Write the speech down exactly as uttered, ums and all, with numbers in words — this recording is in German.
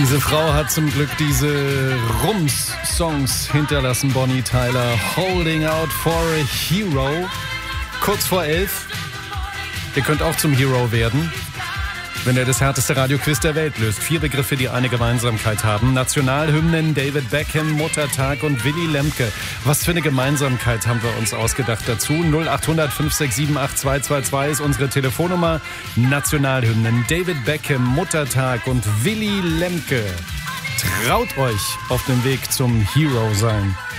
Diese Frau hat zum Glück diese Rums-Songs hinterlassen, Bonnie Tyler. Holding Out for a Hero. Kurz vor elf. Ihr könnt auch zum Hero werden, wenn ihr das härteste Radioquiz der Welt löst. Vier Begriffe, die eine Gemeinsamkeit haben. Nationalhymnen, David Beckham, Muttertag und Willy Lemke. Was für eine Gemeinsamkeit haben wir uns ausgedacht dazu? null acht hundert fünf sechs sieben acht zwei zwei zwei ist unsere Telefonnummer. Nationalhymnen, David Beckham, Muttertag und Willy Lemke. Traut euch auf dem Weg zum Hero sein.